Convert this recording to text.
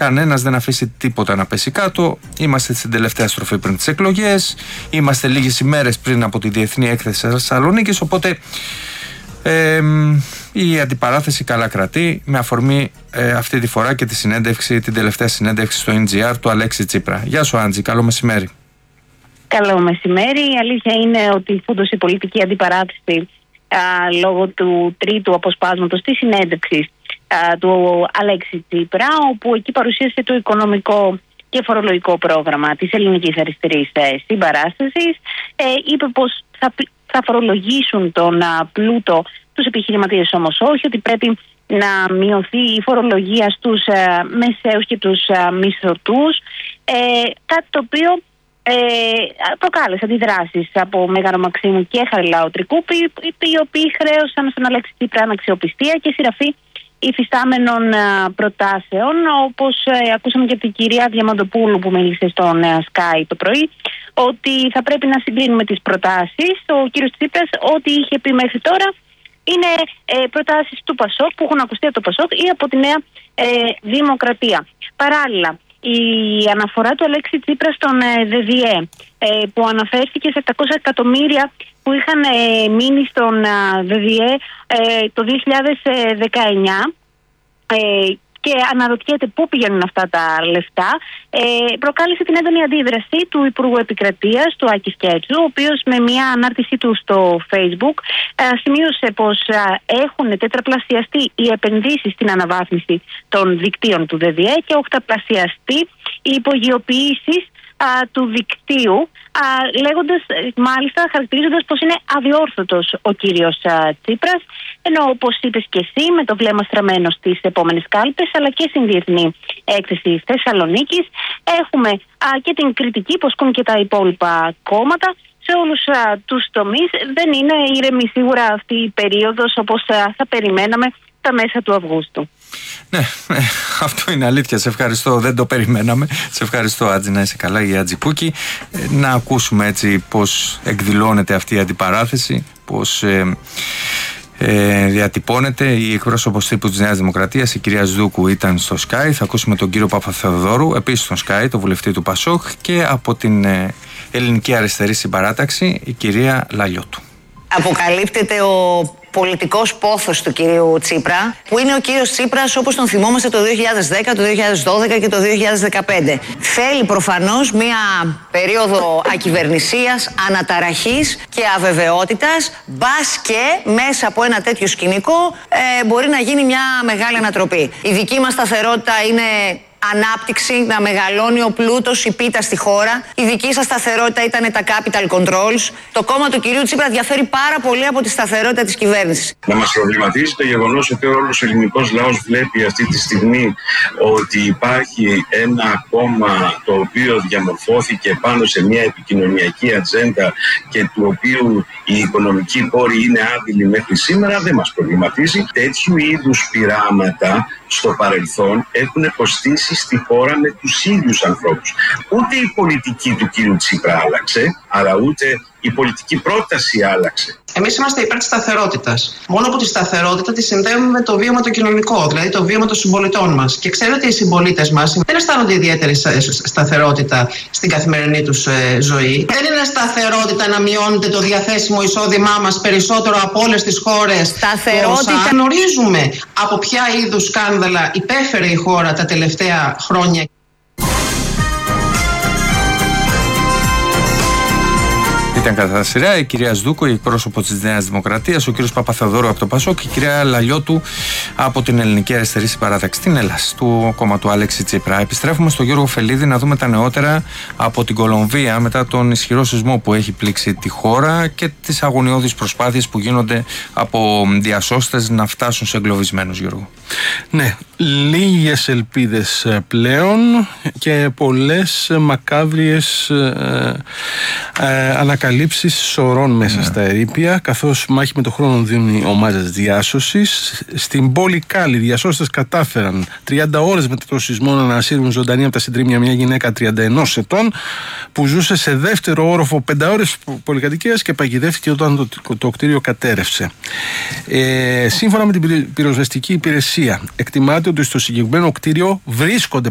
κανένας δεν αφήσει τίποτα να πέσει κάτω. Είμαστε στην τελευταία στροφή πριν τις εκλογές. Είμαστε λίγες ημέρες πριν από τη Διεθνή Έκθεση Θεσσαλονίκης. Οπότε η αντιπαράθεση καλά κρατεί, με αφορμή αυτή τη φορά και την τελευταία συνέντευξη στο NGR του Αλέξη Τσίπρα. Γεια σου, Άντζη, καλό μεσημέρι. Καλό μεσημέρι. Η αλήθεια είναι ότι φούντωσε η πολιτική αντιπαράθεση λόγω του τρίτου αποσπάσματος της συνέντευξης του Αλέξη Τσίπρα, όπου εκεί παρουσίασε το οικονομικό και φορολογικό πρόγραμμα της ελληνικής αριστερής συμπαράστασης. Είπε πως θα φορολογήσουν τον πλούτο, τους επιχειρηματίες όμως όχι, ότι πρέπει να μειωθεί η φορολογία στους μεσαίους και τους μισθωτούς, κάτι το οποίο προκάλεσε αντιδράσεις από Μέγαρο Μαξίμου και Χαριλάου Τρικούπη, οι οποίοι χρέωσαν στον Αλέξη Τσίπρα αναξιοπιστία και συγγραφή υφιστάμενων προτάσεων, όπως ακούσαμε και από την κυρία Διαμαντοπούλου που μίλησε στον Sky το πρωί, ότι θα πρέπει να συγκρίνουμε τις προτάσεις. Ο κύριος Τσίπρας ό,τι είχε πει μέχρι τώρα είναι προτάσεις του ΠΑΣΟΚ που έχουν ακουστεί από το ΠΑΣΟΚ ή από τη Νέα Δημοκρατία. Παράλληλα, η αναφορά του Αλέξη Τσίπρα στον ΔΔΕ που αναφέρθηκε σε 700 εκατομμύρια που είχαν μείνει στον ΔΔΕ το 2019 και αναρωτιέται πού πηγαίνουν αυτά τα λεφτά, προκάλεσε την έντονη αντίδραση του Υπουργού Επικρατείας, του Άκη Σκέτσου, ο οποίος με μια ανάρτησή του στο Facebook σημείωσε πως έχουν τετραπλασιαστεί οι επενδύσεις στην αναβάθμιση των δικτύων του ΔΔΕ και οχταπλασιαστεί οι υπογειοποιήσεις του δικτύου, χαρακτηρίζοντας πως είναι αδιόρθωτος ο κύριος Τσίπρας, ενώ όπως είπες και εσύ, με το βλέμμα στραμμένο στις επόμενες κάλπες αλλά και στην Διεθνή Έκθεση Θεσσαλονίκης, έχουμε και την κριτική που ασκούν και τα υπόλοιπα κόμματα σε όλους τους τομείς. Δεν είναι ήρεμη σίγουρα αυτή η περίοδος όπως θα περιμέναμε τα μέσα του Αυγούστου. Ναι, αυτό είναι αλήθεια. Σε ευχαριστώ, δεν το περιμέναμε. Σε ευχαριστώ, Άτζη, να είσαι καλά, η Άτζη Πούκη. Να ακούσουμε έτσι πώς εκδηλώνεται αυτή η αντιπαράθεση, πώς διατυπώνεται. Η εκπρόσωπος τύπου της Νέας Δημοκρατίας, η κυρία Σδούκου, ήταν στο Sky. Θα ακούσουμε τον κύριο Παπαθεοδόρου, επίσης στο Sky, το βουλευτή του ΠΑΣΟΚ, και από την Ελληνική Αριστερή Συμπαράταξη, η κυρία Λαλιώτου. Αποκαλύπτεται ο πολιτικός πόθος του κυρίου Τσίπρα, που είναι ο κύριος Τσίπρας όπως τον θυμόμαστε το 2010, το 2012 και το 2015. Θέλει προφανώς μία περίοδο ακυβερνησίας, αναταραχής και αβεβαιότητας, μπας και μέσα από ένα τέτοιο σκηνικό μπορεί να γίνει μια μεγάλη ανατροπή. Η δική μας σταθερότητα είναι ανάπτυξη, να μεγαλώνει ο πλούτος, η πίτα στη χώρα. Η δική σας σταθερότητα ήταν τα capital controls. Το κόμμα του κυρίου Τσίπρα διαφέρει πάρα πολύ από τη σταθερότητα της κυβέρνησης. Να μας προβληματίζει το γεγονός ότι όλος ο ελληνικός λαός βλέπει αυτή τη στιγμή ότι υπάρχει ένα κόμμα το οποίο διαμορφώθηκε πάνω σε μια επικοινωνιακή ατζέντα και του οποίου οι οικονομικοί πόροι είναι άδειλοι μέχρι σήμερα. Δεν μας προβληματίζει. Τέτοιου είδους πειράματα στο παρελθόν έχουν κοστίσει στη χώρα με τους ίδιους ανθρώπους. Ούτε η πολιτική του κύριου Τσίπρα άλλαξε, αλλά ούτε η πολιτική πρόταση άλλαξε. Εμείς είμαστε υπέρ της σταθερότητας. Μόνο που τη σταθερότητα τη συνδέουμε με το βίωμα το κοινωνικό, δηλαδή το βίωμα των συμπολιτών μας. Και ξέρετε ότι οι συμπολίτες μας δεν αισθάνονται ιδιαίτερη σταθερότητα στην καθημερινή τους ζωή. Δεν είναι σταθερότητα να μειώνεται το διαθέσιμο εισόδημά μας περισσότερο από όλες τις χώρες. Σταθερότητα. Γνωρίζουμε από ποια είδους σκάνδαλα υπέφερε η χώρα τα τελευταία χρόνια. Ήταν κατά σειρά η κυρία Σδούκο, η πρόσωπο της Νέας Δημοκρατίας, ο κύριος Παπαθεοδόρου από το ΠΑΣΟΚ και η κυρία Λαλιώτου από την Ελληνική Αριστερή Συμπαράταξη, την Ελλάς, του κόμμα του Αλέξη Τσίπρα. Επιστρέφουμε στο Γιώργο Φελίδη να δούμε τα νεότερα από την Κολομβία μετά τον ισχυρό σεισμό που έχει πλήξει τη χώρα και τις αγωνιώδεις προσπάθειες που γίνονται από διασώστες να φτάσουν σε εγκλωβισμένους, Γιώργο. Ναι, λίγες ελπίδες πλέον και πολλές μακάβριες ανακαλύψεις σωρών μέσα στα ερείπια, καθώς μάχη με το χρόνο δίνουν οι ομάδες διάσωσης. Στην πόλη Κάλι, οι διασώστες κατάφεραν 30 ώρες μετά το σεισμό να ανασύρουν ζωντανή από τα συντρίμμια μια γυναίκα 31 ετών που ζούσε σε δεύτερο όροφο 5 ώρες πολυκατοικίας και παγιδεύτηκε όταν το κτίριο κατέρευσε. Σύμφωνα με την πυροσβεστική υπηρεσία, εκτιμάται ότι στο συγκεκριμένο κτίριο βρίσκονται